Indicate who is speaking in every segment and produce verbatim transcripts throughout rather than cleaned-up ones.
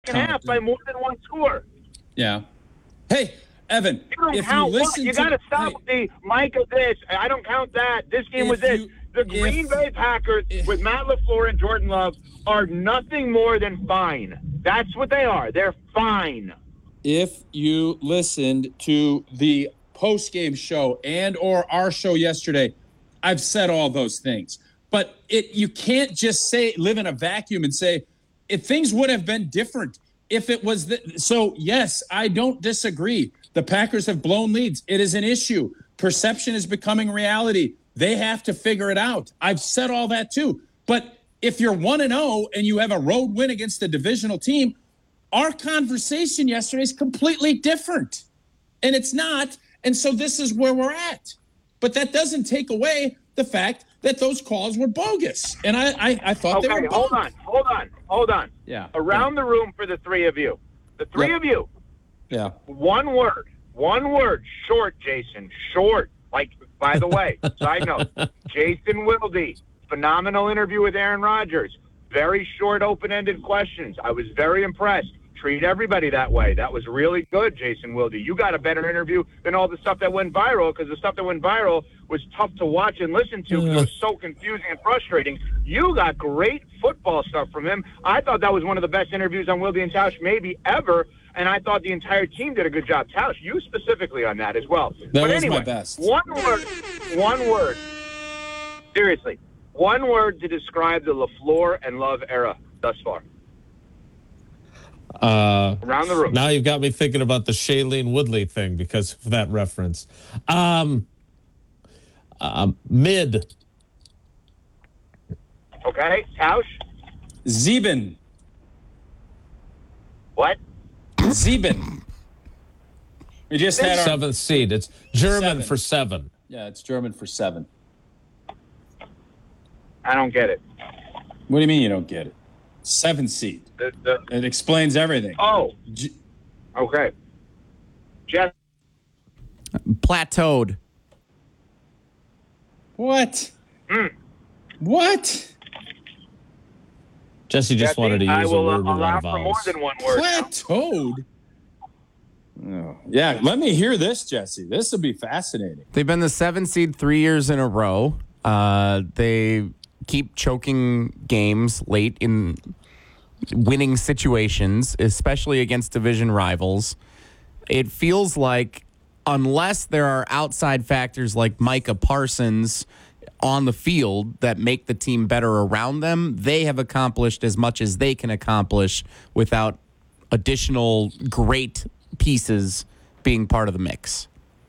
Speaker 1: half by more than one score.
Speaker 2: Yeah. Hey, Evan,
Speaker 1: you don't
Speaker 2: if
Speaker 1: count
Speaker 2: you listen
Speaker 1: you
Speaker 2: to...
Speaker 1: got to stop
Speaker 2: hey,
Speaker 1: the Micah this. I don't count that. This game was this.
Speaker 2: you,
Speaker 1: the Green
Speaker 2: if,
Speaker 1: Bay Packers
Speaker 2: if,
Speaker 1: with Matt LaFleur and Jordan Love are nothing more than fine. That's what they are. They're fine.
Speaker 2: If you listened to the post-game show and or our show yesterday, I've said all those things. But it you can't just say live in a vacuum and say if things would have been different if it was the, so yes, I don't disagree. The Packers have blown leads. It is an issue. Perception is becoming reality. They have to figure it out. I've said all that too. But if you're one and oh and you have a road win against a divisional team, our conversation yesterday is completely different. And it's not. And so this is where we're at. But that doesn't take away the fact that those calls were bogus. And I I, I thought
Speaker 1: okay,
Speaker 2: they were bogus.
Speaker 1: hold on, hold on, hold on.
Speaker 2: Yeah.
Speaker 1: Around
Speaker 2: yeah.
Speaker 1: the room for the three of you. The three
Speaker 2: yep.
Speaker 1: of you.
Speaker 2: Yeah.
Speaker 1: One word. One word. Short, Jason. Short. Like, by the way, side note, Jason Wilde, phenomenal interview with Aaron Rodgers. Very short, open-ended questions. I was very impressed. Treat everybody that way. That was really good, Jason Wilde. You got a better interview than all the stuff that went viral, because the stuff that went viral was tough to watch and listen to because it was so confusing and frustrating. You got great football stuff from him. I thought that was one of the best interviews on Wilde and Tausch maybe ever, and I thought the entire team did a good job. Tausch, you specifically on that as well.
Speaker 2: That
Speaker 1: but
Speaker 2: was
Speaker 1: anyway,
Speaker 2: my best.
Speaker 1: One word. One word. Seriously, one word to describe the LaFleur and Love era thus far.
Speaker 3: Uh,
Speaker 1: Around the room.
Speaker 3: Now you've got me thinking about the Shailene Woodley thing because of that reference. Um, uh, mid.
Speaker 1: Okay, Tausch?
Speaker 2: Sieben.
Speaker 1: What?
Speaker 2: Sieben. We just had our...
Speaker 3: Seventh seed. It's German
Speaker 2: Seven.
Speaker 3: for seven.
Speaker 2: Yeah, it's German for seven.
Speaker 1: I don't get it.
Speaker 2: What do you mean you don't get it? Seven seed.
Speaker 1: The, the,
Speaker 2: It explains everything.
Speaker 1: oh,
Speaker 2: G-
Speaker 1: okay. Jeff,
Speaker 4: Plateaued.
Speaker 2: what?
Speaker 1: Mm.
Speaker 2: What?
Speaker 3: Jesse just
Speaker 1: Jesse,
Speaker 3: wanted to use
Speaker 1: I
Speaker 3: a
Speaker 1: will
Speaker 3: word
Speaker 1: uh,
Speaker 3: with a lot
Speaker 1: allow
Speaker 3: of
Speaker 1: for more
Speaker 3: vowels.
Speaker 1: than one word. now.
Speaker 2: Plateaued? Oh, yeah, let me hear this, Jesse. This will be fascinating.
Speaker 4: They've been the seven seed three years in a row. Uh, they keep choking games late in winning situations, especially against division rivals. It feels like unless there are outside factors like Micah Parsons on the field that make the team better around them, they have accomplished as much as they can accomplish without additional great pieces being part of the mix.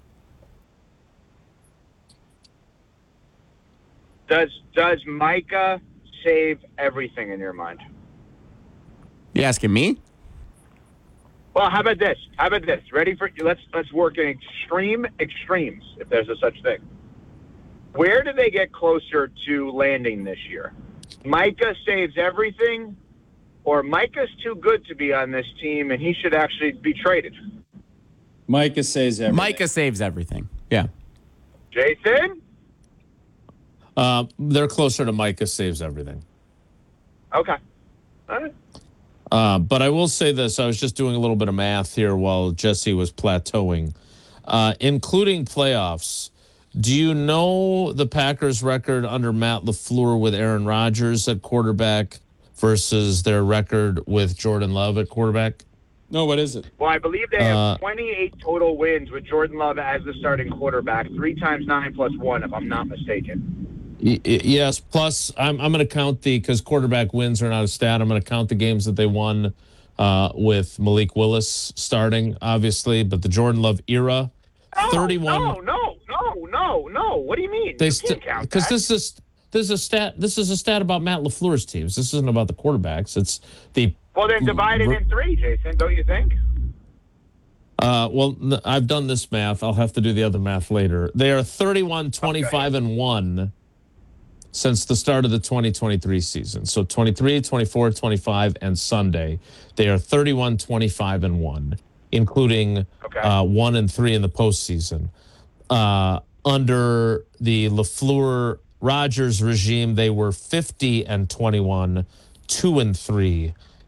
Speaker 1: Does does Micah save everything in your mind?
Speaker 4: You asking me?
Speaker 1: Well, how about this? How about this? Ready for let's let's work in extreme extremes, if there's a such thing. Where do they get closer to landing this year? Micah saves everything, or Micah's too good to be on this team and he should actually be traded?
Speaker 2: Micah says everything.
Speaker 4: Micah saves everything. Yeah.
Speaker 1: Jason?
Speaker 3: Uh, they're closer to Micah saves everything.
Speaker 1: Okay. All right.
Speaker 3: Uh, but I will say this. I was just doing a little bit of math here while Jesse was plateauing, uh, including playoffs. Do you know the Packers' record under Matt LaFleur with Aaron Rodgers at quarterback versus their record with Jordan Love at quarterback?
Speaker 2: No, what is it?
Speaker 1: Well, I believe they have
Speaker 3: Uh,
Speaker 1: twenty-eight total wins with Jordan Love as the starting quarterback, three times nine plus one, if I'm not mistaken.
Speaker 3: Y- y- yes. Plus, I'm I'm going to count the because quarterback wins are not a stat. I'm going to count the games that they won uh, with Malik Willis starting, obviously, but the Jordan Love era,
Speaker 1: No,
Speaker 3: thirty-one.
Speaker 1: no, no, no, no, no. What do you mean?
Speaker 3: They
Speaker 1: you
Speaker 3: st-
Speaker 1: can't count
Speaker 3: because
Speaker 1: that.
Speaker 3: this is this is a stat. This is a stat about Matt LaFleur's teams. This isn't about the quarterbacks. It's the
Speaker 1: Well, then divide it in three, Jason, don't you think?
Speaker 3: Uh, well, n- I've done this math. I'll have to do the other math later. They are thirty-one, twenty-five, and one since the start of the twenty twenty-three season. So twenty-three, twenty-four, twenty-five, and Sunday. They are thirty-one, twenty-five, and one, including
Speaker 1: Okay.
Speaker 3: uh, one and three in the postseason. Uh, under the LaFleur Rodgers regime, they were fifty and twenty-one, two and three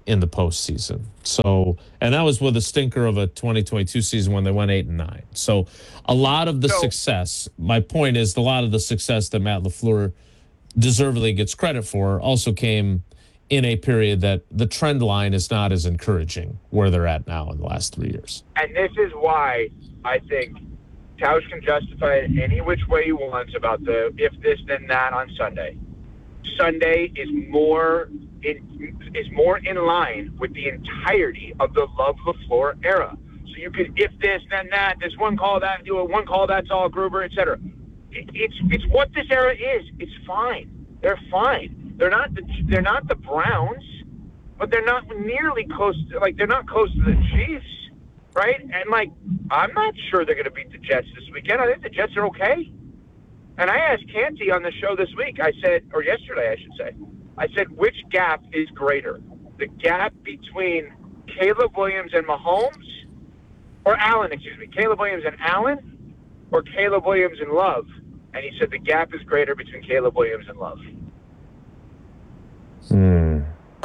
Speaker 3: in the postseason. So, and that was with a stinker of a twenty twenty-two season when they went eight and nine. So, a lot of the
Speaker 1: So-
Speaker 3: success, my point is, a lot of the success that Matt LaFleur deservedly gets credit for also came in a period that the trend line is not as encouraging where they're at now in the last three years.
Speaker 1: And this is why I think Tausch can justify it any which way he wants about the if this then that on Sunday. Sunday is more in, is more in line with the entirety of the Love LaFleur era. So you could if this then that, this one call that, do a one call that's all Gruber, et cetera. It, it's it's what this era is. It's fine. They're fine. They're not the they're not the Browns, but they're not nearly close to, like they're not close to the Chiefs, right? And like I'm not sure they're going to beat the Jets this weekend. I think the Jets are okay. And I asked Canty on the show this week, I said, or yesterday, I should say, I said, which gap is greater? The gap between Caleb Williams and Mahomes, or Allen, excuse me, Caleb Williams and Allen, or Caleb Williams and Love? And he said the gap is greater between Caleb Williams and Love.
Speaker 3: Hmm.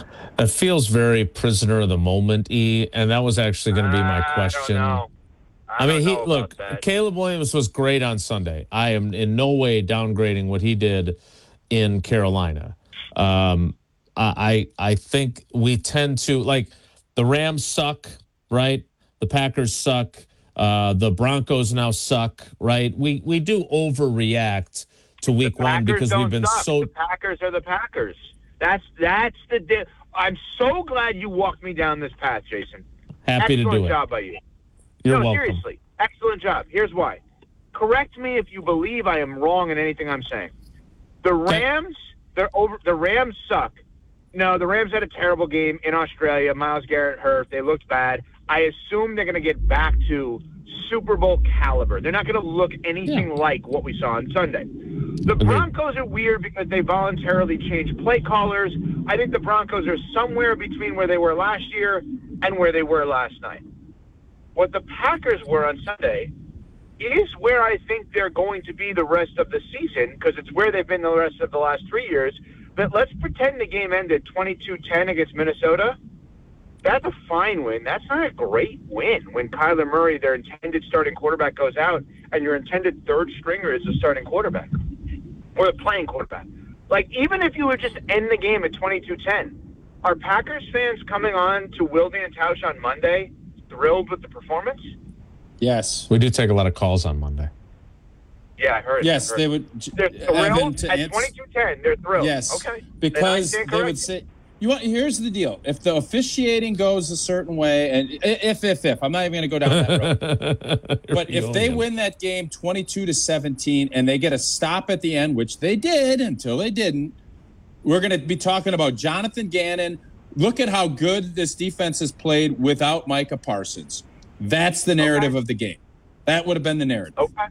Speaker 3: It feels very prisoner of the moment, E, and that was actually going to be my question.
Speaker 1: I don't know.
Speaker 3: I, I mean, he
Speaker 1: know
Speaker 3: look.
Speaker 1: that.
Speaker 3: Caleb Williams was great on Sunday. I am in no way downgrading what he did in Carolina. Um, I I think we tend to like the Rams suck, right? The Packers suck. Uh, the Broncos now suck, right? We we do overreact to Week
Speaker 1: The
Speaker 3: One
Speaker 1: Packers
Speaker 3: because
Speaker 1: don't
Speaker 3: we've been
Speaker 1: suck.
Speaker 3: so.
Speaker 1: The Packers are the Packers. That's that's the. Di- I'm so glad you walked me down this path, Jason.
Speaker 3: Happy to
Speaker 1: Excellent
Speaker 3: do it.
Speaker 1: job by you.
Speaker 3: You're
Speaker 1: no,
Speaker 3: welcome.
Speaker 1: seriously, excellent job. Here's why. Correct me if you believe I am wrong in anything I'm saying. The Rams, they're over. The Rams suck. No, the Rams had a terrible game in Australia. Myles Garrett hurt. They looked bad. I assume they're going to get back to Super Bowl caliber. They're not going to look anything
Speaker 3: Yeah.
Speaker 1: like what we saw on Sunday. The
Speaker 3: Agreed.
Speaker 1: Broncos are weird because they voluntarily changed play callers. I think the Broncos are somewhere between where they were last year and where they were last night. What the Packers were on Sunday is where I think they're going to be the rest of the season because it's where they've been the rest of the last three years. But let's pretend the game ended twenty-two ten against Minnesota. That's a fine win. That's not a great win when Kyler Murray, their intended starting quarterback, goes out and your intended third stringer is the starting quarterback or the playing quarterback. Like, even if you would just end the game at twenty-two ten, are Packers fans coming on to Wilde and Tausch on Monday thrilled with the performance?
Speaker 2: Yes.
Speaker 3: We do take a lot of calls on Monday.
Speaker 1: Yeah, I heard.
Speaker 2: Yes,
Speaker 1: I heard.
Speaker 2: they would.
Speaker 1: They're thrilled
Speaker 2: Evan, to
Speaker 1: at
Speaker 2: ans-
Speaker 1: twenty-two ten. They're thrilled.
Speaker 2: Yes.
Speaker 1: Okay.
Speaker 2: Because
Speaker 1: Then I stand
Speaker 2: they would
Speaker 1: corrected.
Speaker 2: say, you want. Here's the deal: if the officiating goes a certain way, and if if if I'm not even going to go down that road, but if they win that game twenty-two to seventeen and they get a stop at the end, which they did until they didn't, we're going to be talking about Jonathan Gannon. Look at how good this defense has played without Micah Parsons. That's the narrative
Speaker 1: Okay.
Speaker 2: of the game. That would have been the narrative.
Speaker 1: Okay.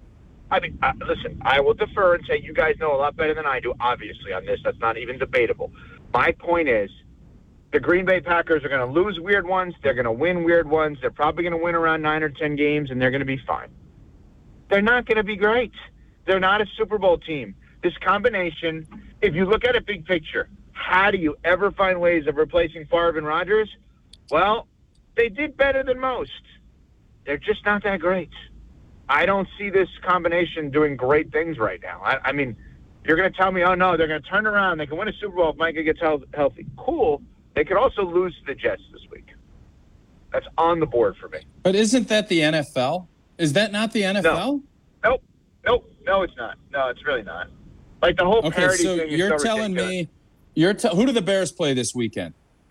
Speaker 1: I mean, uh, listen, I will defer and say you guys know a lot better than I do, obviously, on this. That's not even debatable. My point is the Green Bay Packers are going to lose weird ones. They're going to win weird ones. They're probably going to win around nine or ten games, and they're going to be fine. They're not going to be great. They're not a Super Bowl team. This combination, if you look at a big picture, how do you ever find ways of replacing Favre and Rodgers? Well, they did better than most. They're just not that great. I don't see this combination doing great things right now. I, I mean, you're going to tell me, oh, no, they're going to turn around. They can win a Super Bowl if Micah gets health- healthy. Cool. They could also lose to the Jets this week. That's on the board for me.
Speaker 2: But isn't that the N F L? Is that not the N F L?
Speaker 1: Nope. Nope. No, it's not. No, it's really not. Like the whole
Speaker 2: Okay,
Speaker 1: parody
Speaker 2: so
Speaker 1: thing is
Speaker 2: you're
Speaker 1: so
Speaker 2: telling
Speaker 1: ridiculous.
Speaker 2: me, you're te- who do the Bears play this weekend?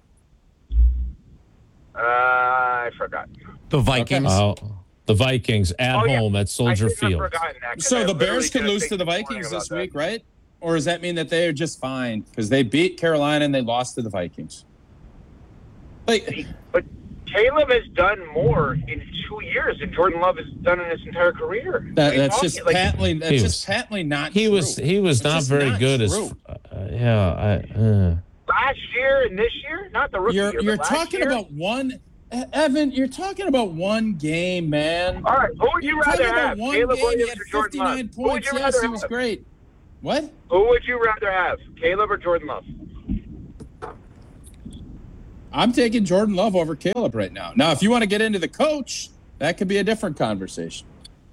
Speaker 1: Uh, I forgot.
Speaker 4: The Vikings.
Speaker 3: Oh, the Vikings at
Speaker 1: Oh, yeah.
Speaker 3: home at Soldier
Speaker 1: I shouldn't have
Speaker 3: Field.
Speaker 1: forgotten that, 'cause
Speaker 2: So
Speaker 1: I
Speaker 2: the
Speaker 1: literally
Speaker 2: Bears could
Speaker 1: just
Speaker 2: lose
Speaker 1: think
Speaker 2: to the
Speaker 1: this morning
Speaker 2: Vikings
Speaker 1: about
Speaker 2: this
Speaker 1: that.
Speaker 2: week, right? Or does that mean that they are just fine because they beat Carolina and they lost to the Vikings? Like,
Speaker 1: But Caleb has done more in two years than Jordan Love has done in his entire career. What
Speaker 2: that,
Speaker 1: are you
Speaker 2: that's
Speaker 1: talking-
Speaker 2: just
Speaker 1: like,
Speaker 2: patently. That's
Speaker 3: He
Speaker 2: just
Speaker 3: was-
Speaker 2: patently not.
Speaker 3: He
Speaker 2: true.
Speaker 3: was he was
Speaker 2: It's
Speaker 3: not
Speaker 2: just
Speaker 3: very
Speaker 2: not
Speaker 3: good as
Speaker 2: true.
Speaker 3: uh, yeah I, uh.
Speaker 1: last year and this year, not the rookie
Speaker 2: You're
Speaker 1: year.
Speaker 2: you're
Speaker 1: but last
Speaker 2: talking
Speaker 1: year?
Speaker 2: about one, Evan. You're talking about one game, man.
Speaker 1: All right, who would you
Speaker 2: You're
Speaker 1: rather
Speaker 2: talking about
Speaker 1: have,
Speaker 2: one
Speaker 1: Caleb
Speaker 2: game. He
Speaker 1: Williams
Speaker 2: had
Speaker 1: or Jordan Love?
Speaker 2: fifty-nine
Speaker 1: Who would
Speaker 2: points.
Speaker 1: you
Speaker 2: Yes,
Speaker 1: rather
Speaker 2: he was
Speaker 1: have?
Speaker 2: great. What?
Speaker 1: Who would you rather have, Caleb or Jordan Love?
Speaker 2: I'm taking Jordan Love over Caleb right now. Now, if you want to get into the coach, that could be a different conversation.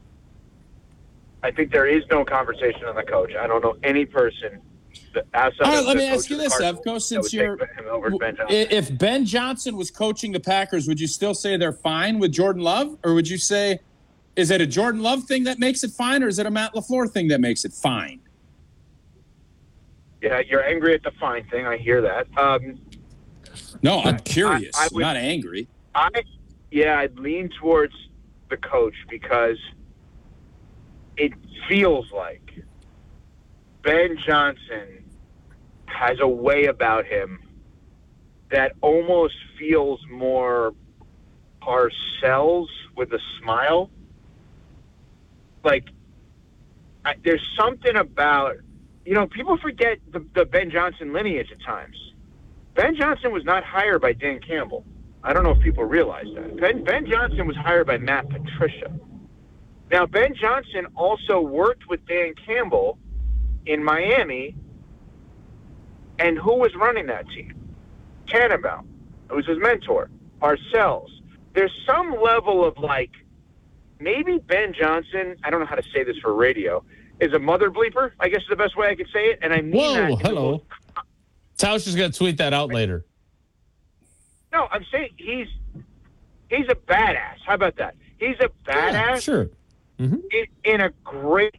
Speaker 1: I think there is no conversation on the coach. I don't know any person that outside
Speaker 2: All right,
Speaker 1: of
Speaker 2: let
Speaker 1: the
Speaker 2: me
Speaker 1: coach
Speaker 2: ask you
Speaker 1: of the
Speaker 2: this,
Speaker 1: Cardinals
Speaker 2: Evko,
Speaker 1: that
Speaker 2: since
Speaker 1: would take
Speaker 2: you're
Speaker 1: him over Ben Johnson.
Speaker 2: if Ben Johnson was coaching the Packers, would you still say they're fine with Jordan Love, or would you say is it a Jordan Love thing that makes it fine, or is it a Matt LaFleur thing that makes it fine?
Speaker 1: Yeah, you're angry at the fine thing. I hear that. Um,
Speaker 2: No, I'm curious,
Speaker 1: I- I would-
Speaker 2: not angry.
Speaker 1: I, yeah, I'd lean towards the coach because it feels like Ben Johnson has a way about him that almost feels more Parcells with a smile. Like, I, there's something about, you know, people forget the, the Ben Johnson lineage at times. Ben Johnson was not hired by Dan Campbell. I don't know if people realize that. Ben, Ben Johnson was hired by Matt Patricia. Now, Ben Johnson also worked with Dan Campbell in Miami, and who was running that team? Tannenbaum, who was his mentor, Parcells. There's some level of, like, maybe Ben Johnson, I don't know how to say this for radio, is a mother bleeper, I guess is the best way I could say it. And I mean
Speaker 3: Whoa,
Speaker 1: that. in the
Speaker 3: hello.
Speaker 1: most-
Speaker 3: Tausch is going to tweet that out later.
Speaker 1: No, I'm saying he's he's a badass. How about that? He's a badass
Speaker 3: Yeah, sure.
Speaker 1: in, in a great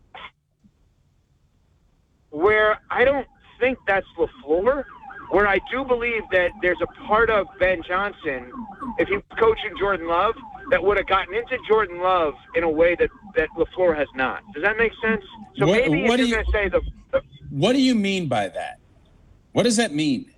Speaker 1: where I don't think that's LaFleur, where I do believe that there's a part of Ben Johnson, if he was coaching Jordan Love, that would have gotten into Jordan Love in a way that, that LaFleur has not. Does that make sense? So
Speaker 2: What-
Speaker 1: maybe
Speaker 2: what
Speaker 1: if
Speaker 2: do
Speaker 1: you're
Speaker 2: you-
Speaker 1: going to say the, the
Speaker 2: What do you mean by that? What does that mean?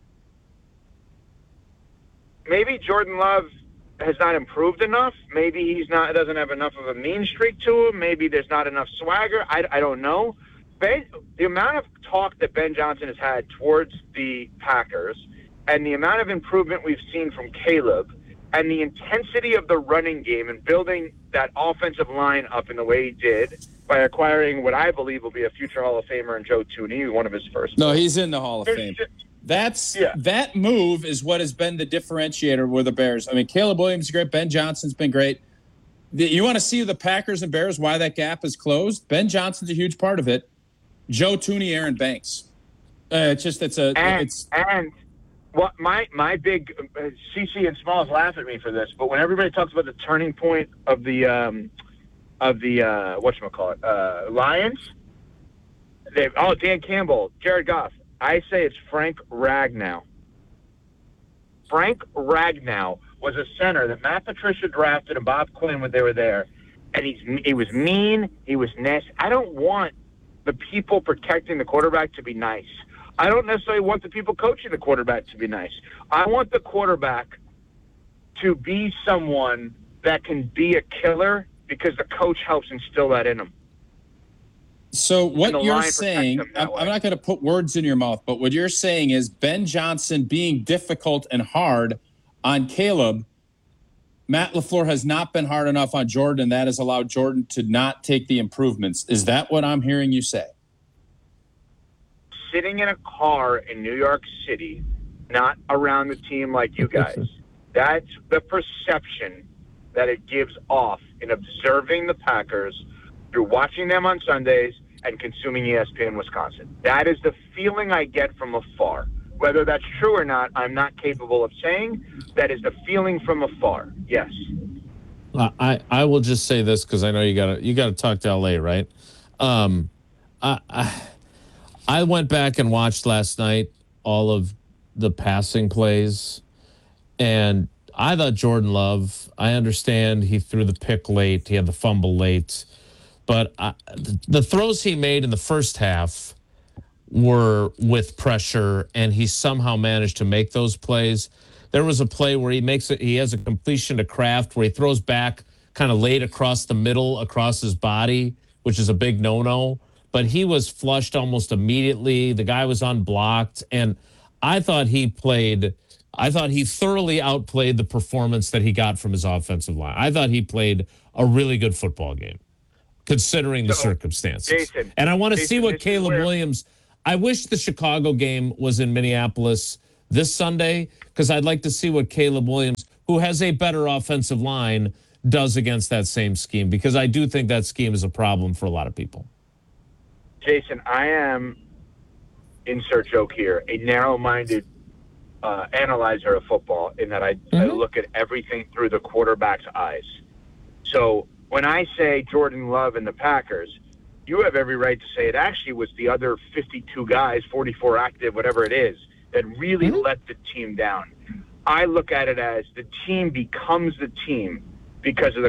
Speaker 1: maybe Jordan Love has not improved enough. Maybe he's not doesn't have enough of a mean streak to him. Maybe there's not enough swagger. I, I don't know. Ben, the amount of talk that Ben Johnson has had towards the Packers and the amount of improvement we've seen from Caleb and the intensity of the running game and building that offensive line up in the way he did by acquiring what I believe will be a future Hall of Famer in Joe Tooney, one of his first.
Speaker 2: No, he's in the Hall of
Speaker 1: There's
Speaker 2: Fame.
Speaker 1: just-
Speaker 2: That's
Speaker 1: Yeah.
Speaker 2: that move is what has been the differentiator with the Bears. I mean, Caleb Williams is great. Ben Johnson's been great. The, you want to see the Packers and Bears why that gap is closed? Ben Johnson's a huge part of it. Joe Tooney, Aaron Banks. Uh, it's just it's a
Speaker 1: And,
Speaker 2: it's
Speaker 1: and what my my big uh, C C and Smalls laugh at me for this, but when everybody talks about the turning point of the um, of the uh, whatchamacallit, uh Lions, they oh Dan Campbell, Jared Goff. I say it's Frank Ragnow. Frank Ragnow was a center that Matt Patricia drafted and Bob Quinn when they were there, and he's he was mean, he was nasty. I don't want the people protecting the quarterback to be nice. I don't necessarily want the people coaching the quarterback to be nice. I want the quarterback to be someone that can be a killer because the coach helps instill that in him.
Speaker 2: so
Speaker 1: And
Speaker 2: what
Speaker 1: the
Speaker 2: you're
Speaker 1: line protects
Speaker 2: saying.
Speaker 1: them that
Speaker 2: I'm,
Speaker 1: way.
Speaker 2: I'm not going to put words in your mouth, but what you're saying is Ben Johnson being difficult and hard on Caleb. Matt LaFleur has not been hard enough on Jordan, and that has allowed Jordan to not take the improvements. Is that what I'm hearing you say?
Speaker 1: Sitting in a car in New York City, not around the team like you guys, that's the perception that it gives off in observing the Packers through watching them on Sundays and consuming E S P N Wisconsin. That is the feeling I get from afar. Whether that's true or not, I'm not capable of saying. That is the feeling from afar. Yes.
Speaker 3: Uh, I I will just say this because I know you got to you got to talk to L A, right? Um, I, I I went back and watched last night all of the passing plays, and I thought Jordan Love. I understand he threw the pick late, he had the fumble late, but I, the throws he made in the first half were with pressure, and he somehow managed to make those plays. There was a play where he makes it. He has a completion to Kraft where he throws back kind of late across the middle, across his body, which is a big no-no. But he was flushed almost immediately. The guy was unblocked, and I thought he played. I thought he thoroughly outplayed the performance that he got from his offensive line. I thought he played a really good football game, considering the
Speaker 1: So,
Speaker 3: circumstances.
Speaker 1: Jason,
Speaker 3: and I want to
Speaker 1: Jason,
Speaker 3: see what
Speaker 1: this is
Speaker 3: Caleb
Speaker 1: where-
Speaker 3: Williams. I wish the Chicago game was in Minneapolis. this Sunday because I'd like to see what Caleb Williams, who has a better offensive line, does against that same scheme, because I do think that scheme is a problem for a lot of people.
Speaker 1: Jason, I am, insert joke here, a narrow-minded uh, analyzer of football in that I, mm-hmm. I look at everything through the quarterback's eyes. So when I say Jordan Love and the Packers, you have every right to say it actually was the other fifty-two guys, forty-four active, whatever it is, that really mm-hmm. let the team down. I look at it as the team becomes the team because of the